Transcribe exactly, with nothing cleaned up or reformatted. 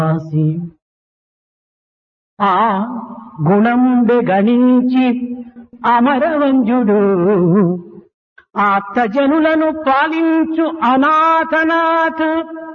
రాసి ఆ గుణంబె గణించి అమరవంజుడు ఆప్తజనులను పాలించు అనాథనాథ